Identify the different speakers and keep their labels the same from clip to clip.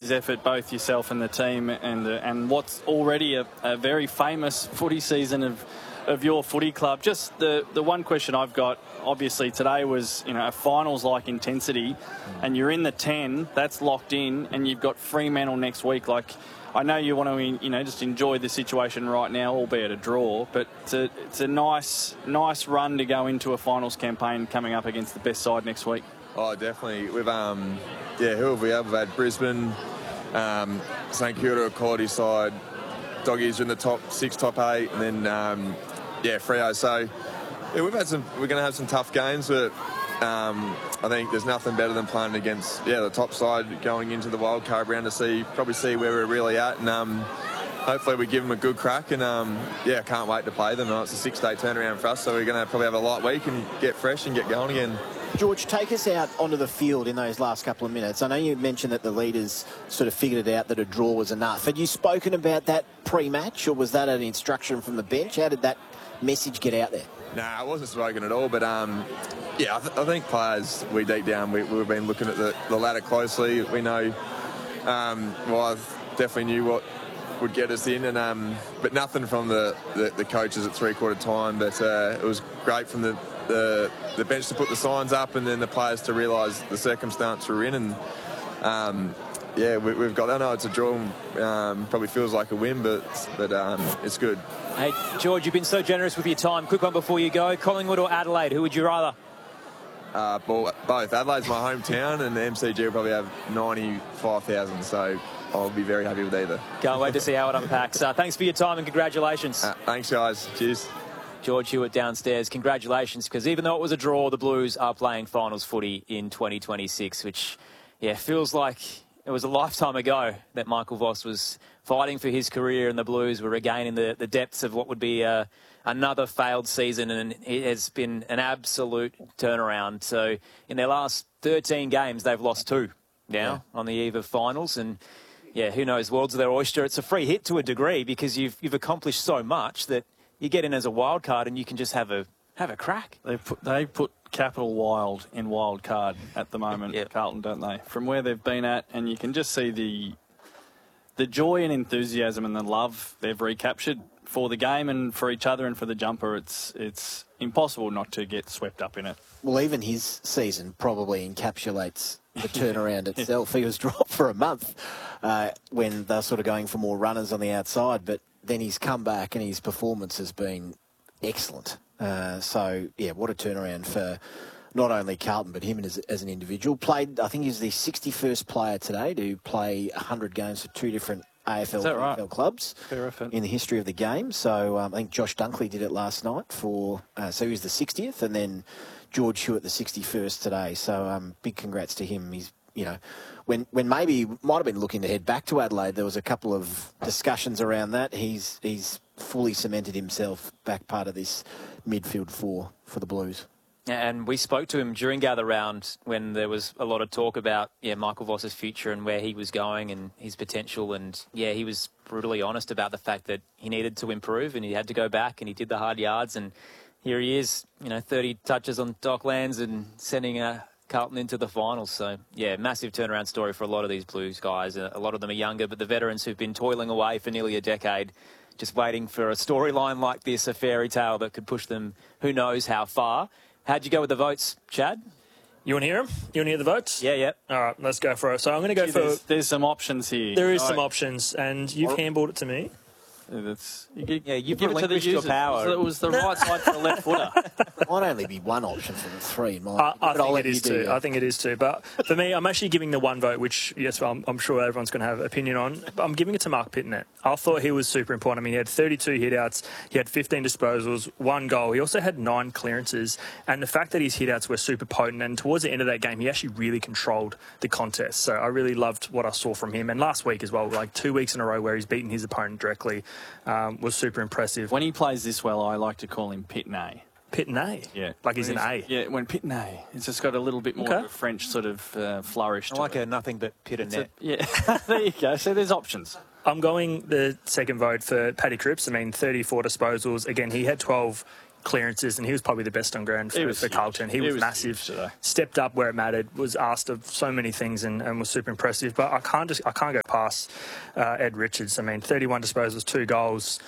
Speaker 1: year's effort, both yourself and the team, and what's already a very famous footy season of your footy club. Just the one question I've got, obviously today was, a finals-like intensity, and you're in the 10, that's locked in, and you've got Fremantle next week. Like, I know you want to, just enjoy the situation right now, albeit a draw, but it's a nice run to go into a finals campaign coming up against the best side next week.
Speaker 2: Oh, definitely. We've, who have we had? We've had Brisbane, St Kilda, a quality side, Doggies in the top 6, top 8, and then, Freo. So, yeah, we're going to have some tough games, but I think there's nothing better than playing against, the top side going into the wildcard round to probably see where we're really at, and hopefully we give them a good crack, and I can't wait to play them. It's a 6-day turnaround for us, so we're going to probably have a light week and get fresh and get going again.
Speaker 3: George, take us out onto the field in those last couple of minutes. I know you mentioned that the leaders sort of figured it out that a draw was enough. Had you spoken about that pre-match, or was that an instruction from the bench? How did that message get out there?
Speaker 2: No, I wasn't spoken at all, but I think players, deep down, we've been looking at the ladder closely. We know, I definitely knew what would get us in, and but nothing from the coaches at three-quarter time. But it was great from the bench to put the signs up, and then the players to realise the circumstance we're in, and we've got. I know it's a draw, probably feels like a win, but it's good.
Speaker 4: Hey, George, you've been so generous with your time. Quick one before you go. Collingwood or Adelaide, who would you rather?
Speaker 2: Both. Adelaide's my hometown, and the MCG will probably have 95,000, so I'll be very happy with either.
Speaker 4: Can't wait to see how it unpacks. Thanks for your time and congratulations.
Speaker 2: Thanks, guys. Cheers.
Speaker 4: George Hewitt downstairs. Congratulations, because even though it was a draw, the Blues are playing finals footy in 2026, which, feels like it was a lifetime ago that Michael Voss was fighting for his career, and the Blues were regaining the depths of what would be another failed season, and it has been an absolute turnaround. So in their last 13 games, they've lost 2 now on the eve of finals, and who knows, world's their oyster. It's a free hit to a degree, because you've accomplished so much that you get in as a wild card and you can just have a crack.
Speaker 1: They put capital wild in wild card at the moment, Carlton, don't they? From where they've been at, and you can just see the joy and enthusiasm and the love they've recaptured for the game and for each other and for the jumper. It's impossible not to get swept up in it.
Speaker 3: Well, even his season probably encapsulates the turnaround itself. He was dropped for a month when they're sort of going for more runners on the outside, but then he's come back and his performance has been excellent. What a turnaround for not only Carlton, but him as an individual. Played, I think he's the 61st player today to play 100 games for 2 different AFL and NFL clubs in the history of the game. So I think Josh Dunkley did it last night so he was the 60th, and then George Hewitt the 61st today. So big congrats to him. He's, when maybe might have been looking to head back to Adelaide, there was a couple of discussions around that. He's fully cemented himself back part of this midfield for the Blues.
Speaker 4: And we spoke to him during Gather Round when there was a lot of talk about Michael Voss's future and where he was going and his potential. And, he was brutally honest about the fact that he needed to improve and he had to go back, and he did the hard yards. And here he is, 30 touches on Docklands and sending Carlton into the finals. So, massive turnaround story for a lot of these Blues guys. A lot of them are younger, but the veterans who've been toiling away for nearly a decade, just waiting for a storyline like this, a fairy tale that could push them who knows how far. How'd you go with the votes, Chad?
Speaker 5: You want to hear them? You want to hear the votes?
Speaker 4: Yeah.
Speaker 5: All right, let's go for it. So I'm going to go for...
Speaker 1: There's some options here.
Speaker 5: There is some options, and you've handballed it to me.
Speaker 1: You give
Speaker 4: it to the users. Power.
Speaker 1: So it was the right side for the left footer.
Speaker 3: It might only be one option for the 3 in my
Speaker 5: I think it is too. I think it is too. But for me, I'm actually giving the one vote, which, I'm sure everyone's going to have an opinion on. But I'm giving it to Mark Pittonet. I thought he was super important. I mean, he had 32 hitouts. He had 15 disposals, 1 goal. He also had 9 clearances. And the fact that his hitouts were super potent, and towards the end of that game, he actually really controlled the contest. So I really loved what I saw from him. And last week as well, like 2 weeks in a row where he's beaten his opponent directly, was super impressive.
Speaker 1: When he plays this well, I like to call him Pittonet.
Speaker 5: Pittonet?
Speaker 1: Yeah.
Speaker 5: Like he's an A?
Speaker 1: Yeah, when Pittonet. It's just got a little bit more of a French sort of flourish to it.
Speaker 4: I like a nothing but Pittonet.
Speaker 1: There you go. So there's options.
Speaker 5: I'm going the second vote for Paddy Cripps. I mean, 34 disposals. Again, he had 12 clearances, and he was probably the best on ground
Speaker 1: He was
Speaker 5: for
Speaker 1: huge.
Speaker 5: Carlton. He was massive,
Speaker 1: huge.
Speaker 5: stepped up where it mattered, was asked of so many things, and was super impressive. But I can't go past Ed Richards. I mean, 31 disposals, 2 goals.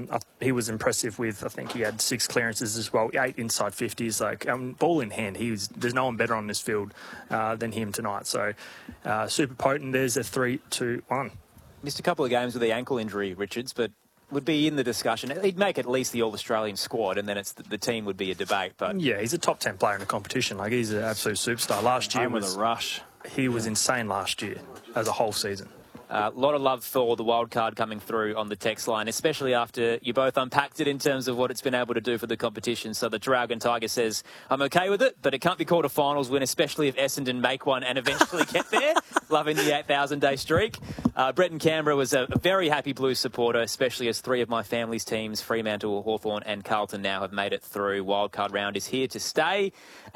Speaker 5: He was impressive with, I think he had 6 clearances as well, 8 inside 50s. Like, ball in hand, there's no one better on this field than him tonight. So super potent. There's a 3-2-1.
Speaker 4: Missed a couple of games with the ankle injury, Richards, but would be in the discussion. He'd make at least the All-Australian squad, and then the team would be a debate. But
Speaker 5: yeah, he's a top 10 player in the competition. Like, he's an absolute superstar. Last year
Speaker 1: with a rush.
Speaker 5: He was insane last year as a whole season.
Speaker 4: a lot of love for the wild card coming through on the text line, especially after you both unpacked it in terms of what it's been able to do for the competition. So the Traralgon Tiger says, I'm okay with it, but it can't be called a finals win, especially if Essendon make one and eventually get there. Loving the 8,000-day streak. Brett in Canberra was a very happy Blues supporter, especially as 3 of my family's teams, Fremantle, Hawthorn and Carlton, now have made it through. Wildcard round is here to stay.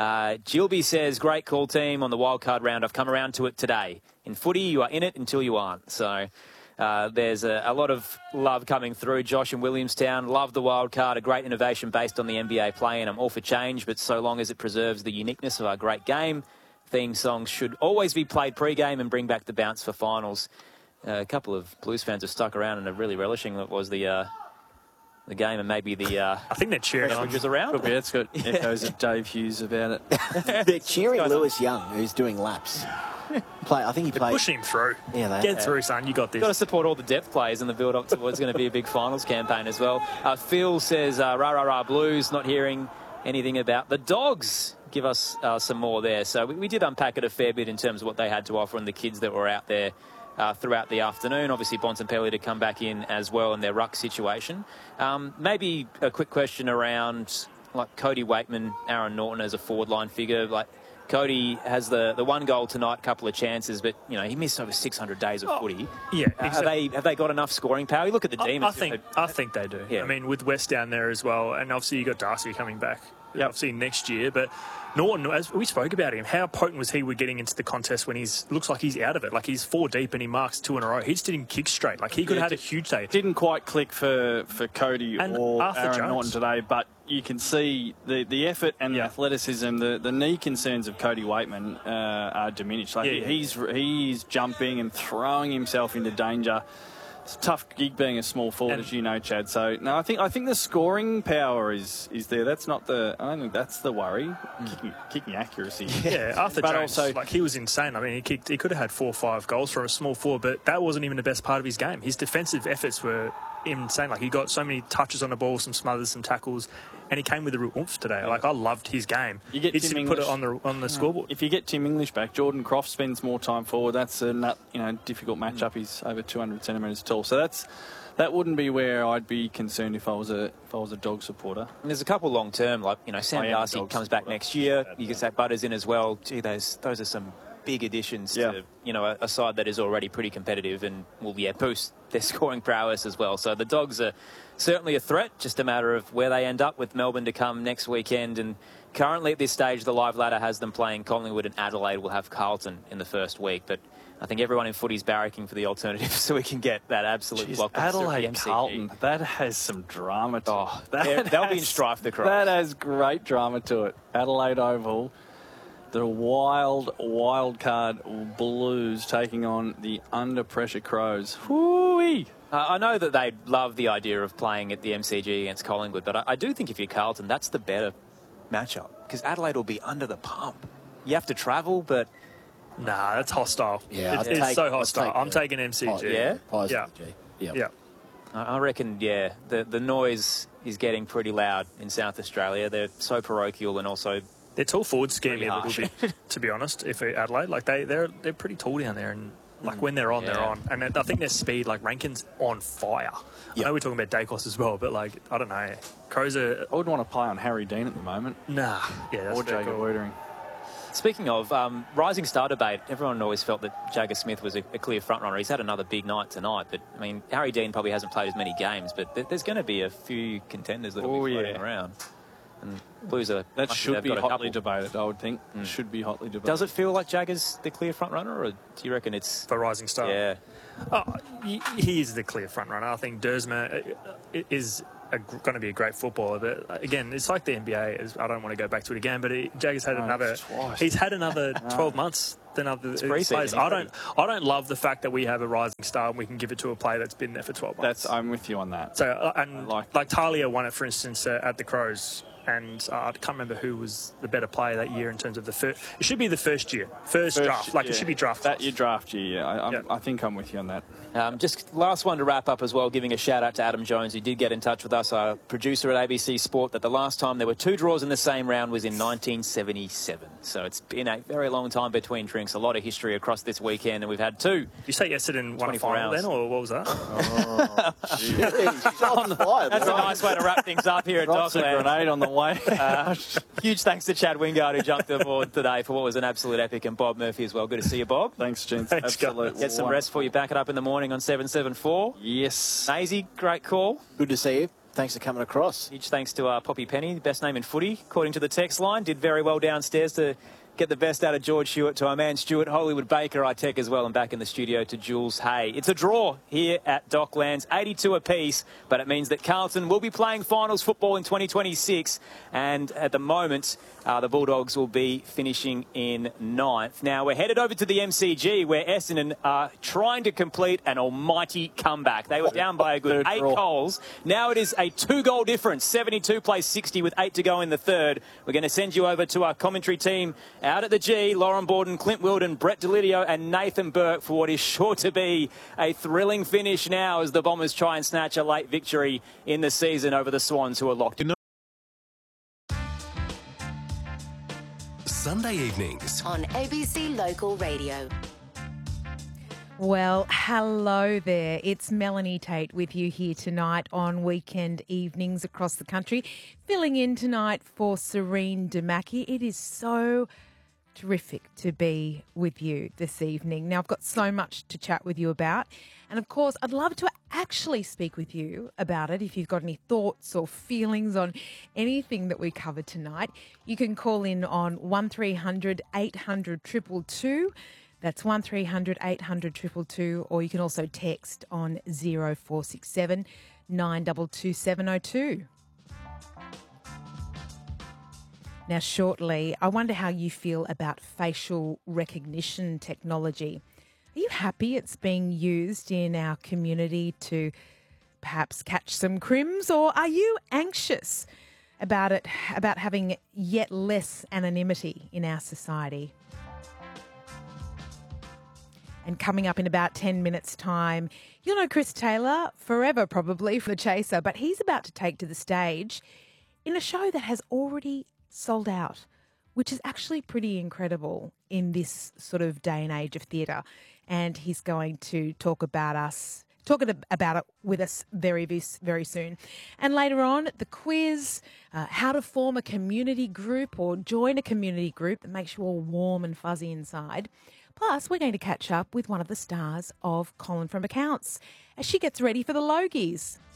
Speaker 4: Gilby says, great call, team, on the wildcard round. I've come around to it today. In footy, you are in it until you aren't. So there's a lot of love coming through. Josh in Williamstown, love the wild card, a great innovation based on the NBA play, and I'm all for change, but so long as it preserves the uniqueness of our great game. Theme songs should always be played pre-game and bring back the bounce for finals. A couple of Blues fans have stuck around and are really relishing what was the game, and maybe the
Speaker 5: I think they're cheering on.
Speaker 4: which is around.
Speaker 1: Yeah, it's got echoes of Dave Hughes about it.
Speaker 3: They're cheering Lewis Young, who's doing laps. I think he played.
Speaker 5: Pushing him through.
Speaker 3: Yeah,
Speaker 5: Get through, son. You got this.
Speaker 4: Got to support all the depth players in the build-up to what's going to be a big finals campaign as well. Phil says, rah, rah, rah, Blues, not hearing anything about the Dogs. Give us some more there. So we did unpack it a fair bit in terms of what they had to offer and the kids that were out there throughout the afternoon. Obviously, Bontempelli to come back in as well in their ruck situation. Maybe a quick question around like Cody Wakeman, Aaron Norton as a forward line figure. Like Cody has the one goal tonight, couple of chances, but you know he missed over 600 days of footy.
Speaker 5: Yeah,
Speaker 4: have they got enough scoring power? You look at the Demons.
Speaker 5: I think they do.
Speaker 4: Yeah.
Speaker 5: I mean, with West down there as well, and obviously you got Darcy coming back. Yeah, obviously next year, but Norton, as we spoke about him, how potent was he with getting into the contest when looks like he's out of it? Like he's 4 deep and he marks 2 in a row. He just didn't kick straight. Like he could have had a huge day.
Speaker 1: Didn't quite click for Cody
Speaker 5: and
Speaker 1: or
Speaker 5: Arthur
Speaker 1: Aaron
Speaker 5: Jones.
Speaker 1: Norton today, but you can see the effort and the athleticism, the knee concerns of Cody Wakeman are diminished. Like he's jumping and throwing himself into danger. It's a tough gig being a small forward, as you know, Chad. So no, I think the scoring power is there. That's not I don't think that's the worry. Kicking accuracy.
Speaker 5: Yeah, Arthur
Speaker 1: but
Speaker 5: Jones,
Speaker 1: also,
Speaker 5: like he was insane. I mean, he could have had 4 or 5 goals from a small forward, but that wasn't even the best part of his game. His defensive efforts were insane. Like he got so many touches on the ball, some smothers, some tackles, and he came with a real oomph today. Like I loved his game.
Speaker 1: You get
Speaker 5: he just
Speaker 1: Tim
Speaker 5: put it
Speaker 1: English
Speaker 5: on the scoreboard.
Speaker 1: If you get Tim English back, Jordan Croft spends more time forward. That's a difficult matchup. He's over 200 centimetres tall, so that wouldn't be where I'd be concerned if I was a Dog supporter.
Speaker 4: And there's a couple long term, like Sam Darcy comes back next year. You can say Butters in as well. Gee, those are some big additions to a side that is already pretty competitive and will boost their scoring prowess as well. So the Dogs are certainly a threat. Just a matter of where they end up with Melbourne to come next weekend. And currently at this stage, the live ladder has them playing Collingwood, and Adelaide will have Carlton in the first week. But I think everyone in footy's barracking for the alternative so we can get that absolute blockbuster.
Speaker 1: Adelaide
Speaker 4: MCG.
Speaker 1: Carlton, that has some drama to it.
Speaker 4: They'll be in strife the cross.
Speaker 1: That has great drama to it. Adelaide Oval, the wild card Blues taking on the under pressure Crows. Whoo-wee!
Speaker 4: I know that they love the idea of playing at the MCG against Collingwood, but I do think if you're Carlton, that's the better matchup because Adelaide will be under the pump. You have to travel, but
Speaker 5: Nah, that's hostile.
Speaker 3: Yeah,
Speaker 5: it's so hostile. I'm taking MCG.
Speaker 4: Yeah? I reckon, the noise is getting pretty loud in South Australia. They're so parochial and also
Speaker 5: Their tall forwards scare me a
Speaker 4: harsh.
Speaker 5: little bit, to be honest. If Adelaide, like they're pretty tall down there, and like when they're on, they're on. And I think their speed, like Rankin's on fire. I know we're talking about Dacos as well, but like I don't know, Crows are.
Speaker 1: I wouldn't want to play on Harry Dean at the moment.
Speaker 5: Nah, that's
Speaker 1: or Jacob Wiedering.
Speaker 4: Speaking of rising star debate, everyone always felt that Jagger Smith was a clear front runner. He's had another big night tonight, but I mean Harry Dean probably hasn't played as many games, but there's going to be a few contenders that will be floating around. And Blues are
Speaker 1: that should be
Speaker 4: got a
Speaker 1: hotly
Speaker 4: couple.
Speaker 1: debated. I would think should be hotly debated.
Speaker 4: Does it feel like Jagger's the clear front runner, or do you reckon it's
Speaker 5: for rising star?
Speaker 4: Yeah.
Speaker 5: He is the clear front runner. I think Dersma is going to be a great footballer. But again, it's like the NBA. I don't want to go back to it again, but Jagger's had he's had another 12 months than other players. I don't love the fact that we have a rising star and we can give it to a player that's been there for 12 months.
Speaker 1: I'm with you on that.
Speaker 5: So like Talia won it, for instance, at the Crows. And I can't remember who was the better player that year in terms of the first. It should be the first draft. Like, it should be draft.
Speaker 1: That year draft year, yeah. I think I'm with you on that.
Speaker 4: Just last one to wrap up as well, giving a shout out to Adam Jones, who did get in touch with us, our producer at ABC Sport, that the last time there were 2 draws in the same round was in 1977. So it's been a very long time between drinks. A lot of history across this weekend, and we've had 2.
Speaker 5: Did you say Essendon won a final then, or what was that?
Speaker 4: That's a nice way to wrap things up here at
Speaker 1: Drops a
Speaker 4: Dockland.
Speaker 1: grenade on the way.
Speaker 4: Huge thanks to Chad Wingard, who jumped aboard today for what was an absolute epic, and Bob Murphy as well. Good to see you, Bob.
Speaker 1: Thanks, gents.
Speaker 5: Thanks,
Speaker 1: Absolute.
Speaker 4: Get some rest before you back it up in the morning on 774.
Speaker 1: Yes.
Speaker 4: Maisie, great call.
Speaker 3: Good to see you. Thanks for coming across.
Speaker 4: Huge thanks to Poppy Penny, best name in footy, according to the text line. Did very well downstairs to get the best out of George Stewart, to our man Stuart Hollywood Baker, I tech as well, and back in the studio to Jules Hay. It's a draw here at Docklands, 82 apiece, but it means that Carlton will be playing finals football in 2026, and at the moment, the Bulldogs will be finishing in 9th. Now, we're headed over to the MCG, where Essendon are trying to complete an almighty comeback. They were down by a good 8 goals. Now it is a 2-goal difference. 72 plays 60 with 8 to go in the third. We're going to send you over to our commentary team out at the G, Lauren Borden, Clint Wilden, Brett Delidio and Nathan Burke for what is sure to be a thrilling finish now as the Bombers try and snatch a late victory in the season over the Swans, who are locked in.
Speaker 6: Sunday evenings
Speaker 7: on ABC Local Radio.
Speaker 8: Well, hello there. It's Melanie Tate with you here tonight on weekend evenings across the country, filling in tonight for Serene Damaki. It is so terrific to be with you this evening. Now, I've got so much to chat with you about. And of course, I'd love to actually speak with you about it. If you've got any thoughts or feelings on anything that we covered tonight, you can call in on 1300 800 222. That's 1300 800 222. Or you can also text on 0467 922 702. Now, shortly, I wonder how you feel about facial recognition technology. Are you happy it's being used in our community to perhaps catch some crims, or are you anxious about it, about having yet less anonymity in our society? And coming up in about 10 minutes' time, you'll know Chris Taylor forever, probably, for The Chaser, but he's about to take to the stage in a show that has already sold out, which is actually pretty incredible in this sort of day and age of theatre. And he's going to talk about it with us very, very soon. And later on, the quiz, how to form a community group or join a community group that makes you all warm and fuzzy inside. Plus, we're going to catch up with one of the stars of Colin from Accounts as she gets ready for the Logies.